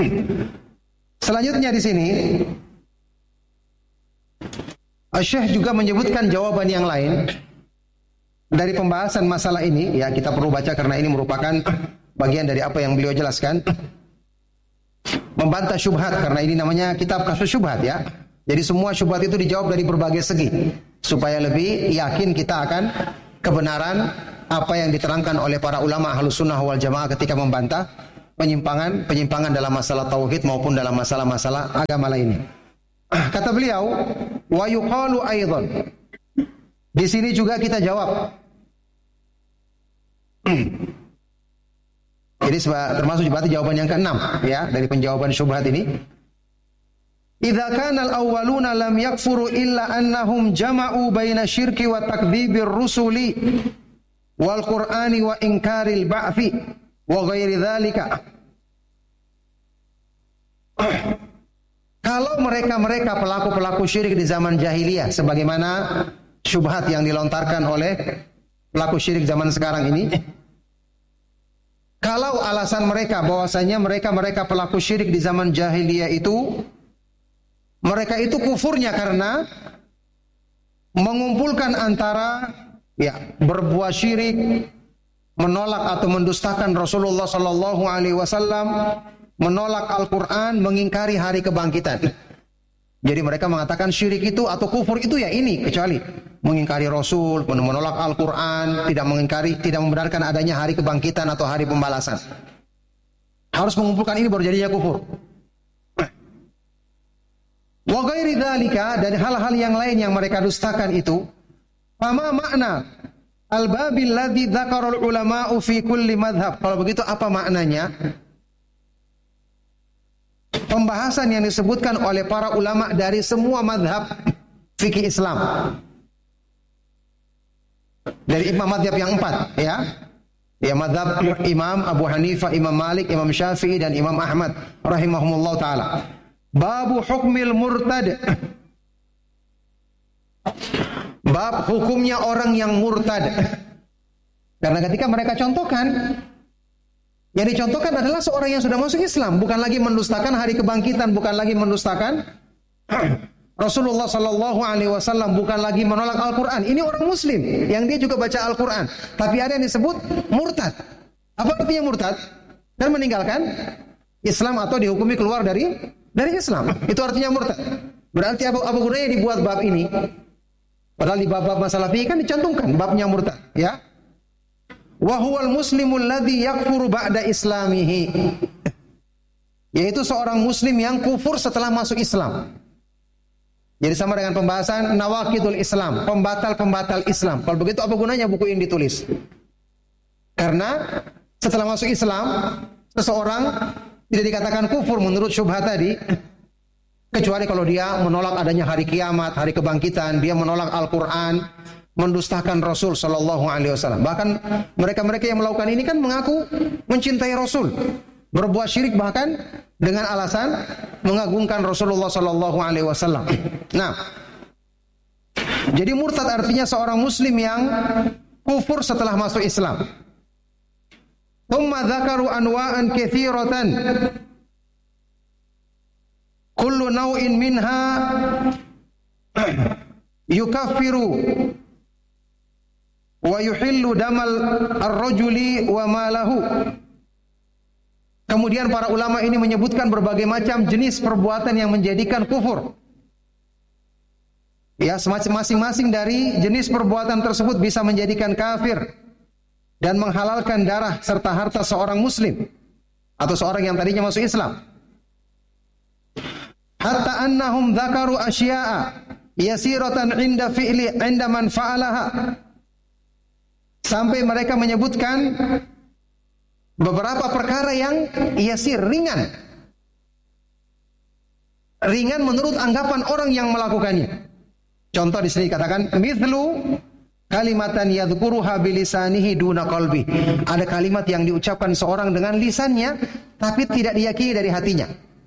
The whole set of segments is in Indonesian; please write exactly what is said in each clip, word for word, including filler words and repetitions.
Selanjutnya di sini Syekh juga menyebutkan jawaban yang lain dari pembahasan masalah ini. Ya, kita perlu baca karena ini merupakan bagian dari apa yang beliau jelaskan. Membantah syubhat, karena ini namanya kitab kasus syubhat ya. Jadi semua syubhat itu dijawab dari berbagai segi supaya lebih yakin kita akan kebenaran apa yang diterangkan oleh para ulama Ahlus Sunnah wal Jamaah ketika membantah penyimpangan penyimpangan dalam masalah tauhid maupun dalam masalah-masalah agama lainnya. Kata beliau, wa yuqalu aidan. Di sini juga kita jawab. Jadi termasuk berarti jawaban yang keenam ya dari penjawaban syubhat ini. Idza kana al-awwaluna lam yakfuru illa annahum jama'u baina syirki wa takdzibir rusuli wal qur'ani wa inkaril ba'thi wa ghairi dzalika. Kalau mereka-mereka pelaku-pelaku syirik di zaman jahiliyah sebagaimana syubhat yang dilontarkan oleh pelaku syirik zaman sekarang ini, kalau alasan mereka bahwasanya mereka-mereka pelaku syirik di zaman jahiliyah itu mereka itu kufurnya karena mengumpulkan antara ya berbuat syirik, menolak atau mendustakan Rasulullah sallallahu alaihi wasallam, menolak Al-Qur'an, mengingkari hari kebangkitan. Jadi mereka mengatakan syirik itu atau kufur itu ya ini, kecuali mengingkari Rasul, menolak Al-Qur'an, tidak mengingkari, tidak membenarkan adanya hari kebangkitan atau hari pembalasan. Harus mengumpulkan ini baru jadinya kufur. Wa ghairi dzalika, dan hal-hal yang lain yang mereka dustakan itu, fama makna al-babil ladzi dzakara al-ulama'u fi kulli madhhab. Kalau begitu apa maknanya pembahasan yang disebutkan oleh para ulama dari semua madhab fikih Islam, dari imam madhab yang empat ya, ya madhab Imam Abu Hanifah, Imam Malik, Imam Syafi'i dan Imam Ahmad rahimahumullah taala. Babu hukmil murtad, bab hukumnya orang yang murtad. Karena ketika mereka contohkan, yang dicontohkan adalah seorang yang sudah masuk Islam, bukan lagi mendustakan hari kebangkitan, bukan lagi mendustakan Rasulullah sallallahu alaihi wasallam, bukan lagi menolak Al-Qur'an. Ini orang muslim yang dia juga baca Al-Qur'an, tapi ada yang disebut murtad. Apa artinya murtad? Dan meninggalkan Islam atau dihukumi keluar dari dari Islam. Itu artinya murtad. Berarti apa apa gunanya dibuat bab ini? Padahal di bab-bab masalah fikih kan dicantumkan babnya murtad, ya. Wa huwal muslimul ladzi yakfuru ba'da islamihi. Yaitu seorang muslim yang kufur setelah masuk Islam. Jadi sama dengan pembahasan nawaqidul Islam, pembatal-pembatal Islam. Kalau begitu apa gunanya buku ini ditulis? Karena setelah masuk Islam, seseorang tidak dikatakan kufur menurut syubhat tadi, kecuali kalau dia menolak adanya hari kiamat, hari kebangkitan, dia menolak Al-Qur'an, mendustakan Rasul sallallahu alaihi wasallam. Bahkan mereka-mereka yang melakukan ini kan mengaku mencintai Rasul, berbuat syirik bahkan dengan alasan mengagungkan Rasulullah sallallahu alaihi wasallam. Nah, jadi murtad artinya seorang muslim yang kufur setelah masuk Islam. Thumma dzakaru anwa'an katsiratan kullu naw'in minha yukaffiru wa yuhillu damal ar-rajuli wa malahu. Kemudian para ulama ini menyebutkan berbagai macam jenis perbuatan yang menjadikan kufur. Ya, masing-masing dari jenis perbuatan tersebut bisa menjadikan kafir dan menghalalkan darah serta harta seorang muslim atau seorang yang tadinya masuk Islam. Hatta annahum dzakaru asya'a yasiratan 'inda fi'li 'inda man fa'alaha. Sampai mereka menyebutkan beberapa perkara yang yasir, ringan. Ringan menurut anggapan orang yang melakukannya. Contoh di sini dikatakan mithlu kalimatan yadhkuruha bilisanihi duna qalbi. Ada kalimat yang diucapkan seorang dengan lisannya tapi tidak diyakini dari hatinya.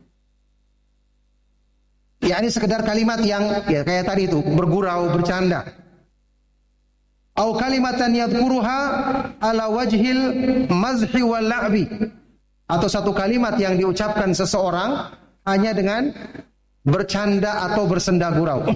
Ya, ini sekedar kalimat yang ya kayak tadi itu, bergurau, bercanda. Au kalimatan yadhkuruha ala wajhil mazhi wal la'bi. atau satu kalimat yang diucapkan seseorang hanya dengan bercanda atau bersenda gurau.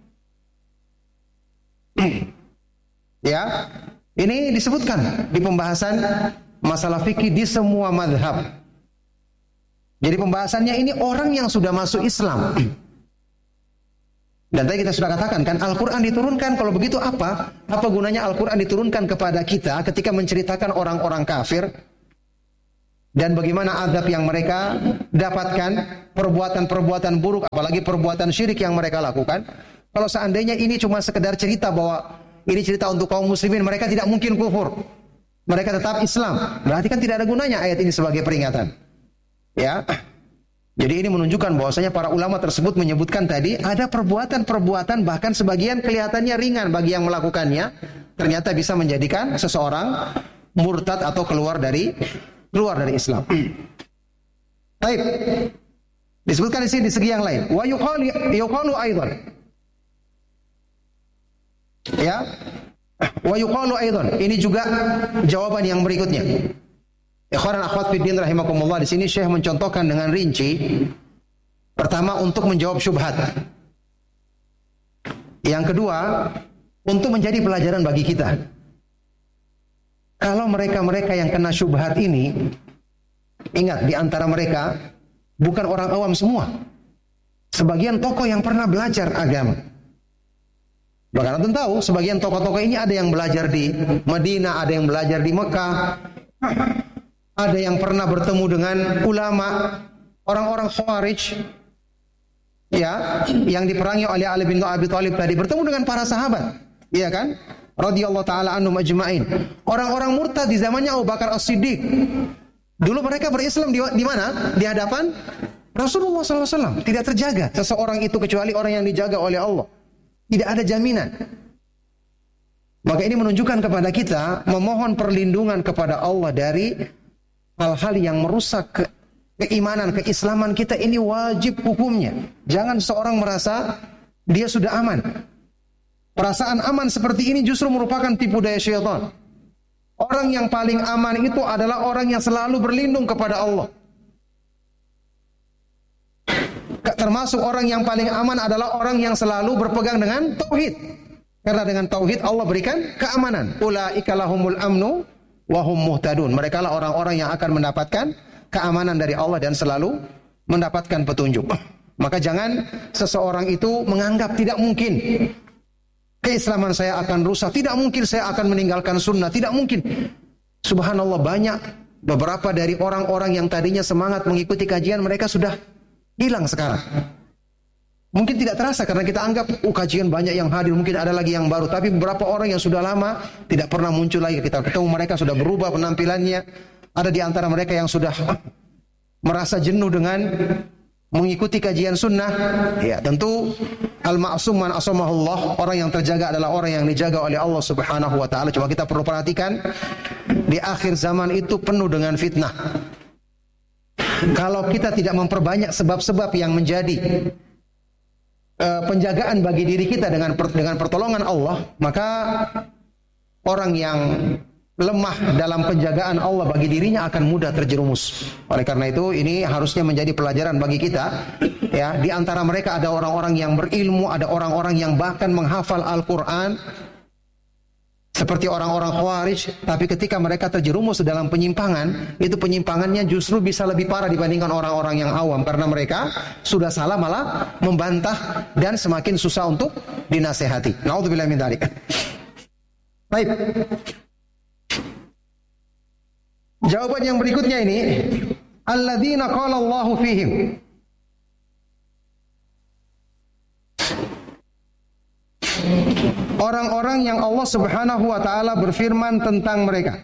Ya, ini disebutkan di pembahasan masalah fikih di semua mazhab. Jadi pembahasannya ini orang yang sudah masuk Islam. Dan tadi kita sudah katakan kan, Al-Quran diturunkan, kalau begitu apa? Apa gunanya Al-Quran diturunkan kepada kita ketika menceritakan orang-orang kafir dan bagaimana azab yang mereka dapatkan, perbuatan-perbuatan buruk, apalagi perbuatan syirik yang mereka lakukan. Kalau seandainya ini cuma sekedar cerita bahwa ini cerita untuk kaum muslimin, mereka tidak mungkin kufur, mereka tetap Islam, berarti kan tidak ada gunanya ayat ini sebagai peringatan. Ya, jadi ini menunjukkan bahwasanya para ulama tersebut menyebutkan tadi ada perbuatan-perbuatan bahkan sebagian kelihatannya ringan bagi yang melakukannya, ternyata bisa menjadikan seseorang murtad atau keluar dari keluar dari Islam. Baik. Disebutkan di sini di segi yang lain. Wa yuqalu yuqalu aidan. Ya. Wa yuqalu aidan. Ini juga jawaban yang berikutnya. Ikhwan dan akhwat fiddin rahimakumullah, di sini Syekh mencontohkan dengan rinci. Pertama, untuk menjawab syubhat. Yang kedua, untuk menjadi pelajaran bagi kita. Kalau mereka-mereka yang kena syubhat ini, ingat, di antara mereka bukan orang awam semua. Sebagian tokoh yang pernah belajar agama. Bahkan Anda tahu, sebagian tokoh-tokoh ini ada yang belajar di Madinah, ada yang belajar di Mekah, ada yang pernah bertemu dengan ulama, orang-orang Khawarij, ya, yang diperangi oleh Ali bin Abi Thalib tadi, bertemu dengan para sahabat, iya kan? Radhiyallahu taala anhum ajma'in. Orang-orang murtad di zamannya Abu Bakar As-Siddiq. Dulu mereka berislam di, di mana? Di hadapan Rasulullah sallallahu alaihi wasallam. Tidak terjaga seseorang itu kecuali orang yang dijaga oleh Allah. Tidak ada jaminan. Maka ini menunjukkan kepada kita memohon perlindungan kepada Allah dari hal-hal yang merusak ke, keimanan, keislaman kita. Ini wajib hukumnya. Jangan seorang merasa dia sudah aman. Perasaan aman seperti ini justru merupakan tipu daya syaitan. Orang yang paling aman itu adalah orang yang selalu berlindung kepada Allah. Termasuk orang yang paling aman adalah orang yang selalu berpegang dengan tauhid. Karena dengan tauhid Allah berikan keamanan. Ulaika lahumul amnu wa hum muhtadun. Mereka lah orang-orang yang akan mendapatkan keamanan dari Allah dan selalu mendapatkan petunjuk. Maka jangan seseorang itu menganggap tidak mungkin keislaman saya akan rusak, tidak mungkin saya akan meninggalkan sunnah, tidak mungkin. Subhanallah, banyak beberapa dari orang-orang yang tadinya semangat mengikuti kajian, mereka sudah hilang sekarang. Mungkin tidak terasa karena kita anggap oh, kajian banyak yang hadir, mungkin ada lagi yang baru. Tapi beberapa orang yang sudah lama tidak pernah muncul lagi. Kita ketemu mereka sudah berubah penampilannya. Ada di antara mereka yang sudah merasa jenuh dengan mengikuti kajian sunnah. Ya, tentu al-ma'sum man asamahullah, orang yang terjaga adalah orang yang dijaga oleh Allah Subhanahu wa taala. Cuma kita perlu perhatikan di akhir zaman itu penuh dengan fitnah. Kalau kita tidak memperbanyak sebab-sebab yang menjadi uh, penjagaan bagi diri kita dengan per, dengan pertolongan Allah, maka orang yang lemah dalam penjagaan Allah bagi dirinya akan mudah terjerumus. Oleh karena itu ini harusnya menjadi pelajaran bagi kita. Ya, di antara mereka ada orang-orang yang berilmu, ada orang-orang yang bahkan menghafal Al-Quran seperti orang-orang Khawarij, tapi ketika mereka terjerumus dalam penyimpangan, itu penyimpangannya justru bisa lebih parah dibandingkan orang-orang yang awam, karena mereka sudah salah malah membantah dan semakin susah untuk dinasehati. Na'udzubillah min dzalik. Baik. Jawaban yang berikutnya ini, alladzina qala Allahu fihim. Orang-orang yang Allah Subhanahu wa taala berfirman tentang mereka.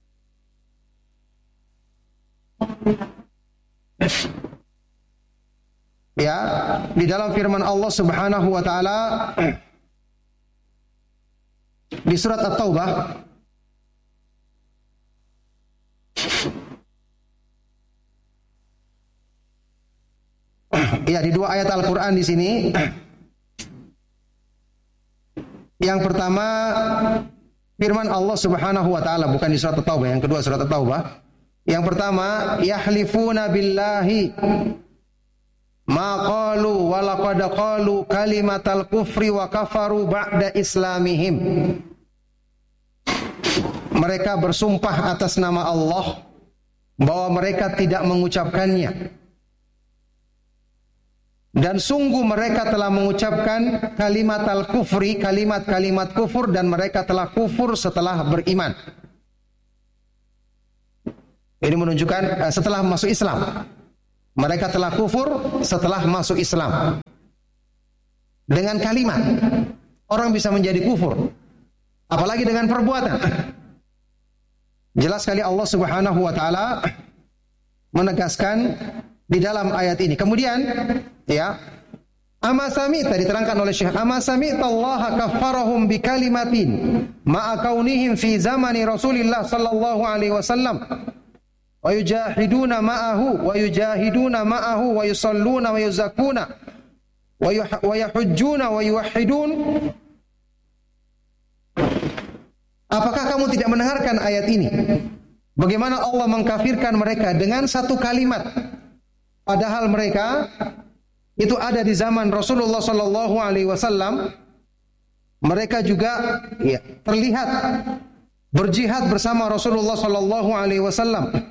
Ya, di dalam firman Allah Subhanahu wa taala di surat At-Taubah ya, di dua ayat Al-Quran di sini. Yang pertama firman Allah Subhanahu wa taala, bukan di surat At-Taubah, yang kedua surat At-Taubah. Yang pertama, yahlifuna billahi ma qalu wa laqad qalu kalimatal kufri wa kafaru ba'da islamihim. Mereka bersumpah atas nama Allah bahwa mereka tidak mengucapkannya. Dan sungguh mereka telah mengucapkan kalimat al-kufri, kalimat-kalimat kufur, dan mereka telah kufur setelah beriman. Ini menunjukkan setelah masuk Islam. Mereka telah kufur setelah masuk Islam. Dengan kalimat, orang bisa menjadi kufur. Apalagi dengan perbuatan. Jelas sekali Allah Subhanahu wa taala menegaskan di dalam ayat ini. Kemudian, ya, ama sami'ta diterangkan oleh Syekh, ama sami'ta Allah kaffarahum bi kalimatin ma'a kaunihim fi zamani Rasulillah sallallahu alaihi wasallam wa yujahiduna ma'ahu wa yujahiduna ma'ahu wa yusalluna wa yuzakkuna wa yahujjuna wa yuwahhidun. Apakah kamu tidak mendengarkan ayat ini? Bagaimana Allah mengkafirkan mereka dengan satu kalimat, padahal mereka itu ada di zaman Rasulullah sallallahu alaihi wasallam. Mereka juga ya, terlihat berjihad bersama Rasulullah sallallahu alaihi wasallam.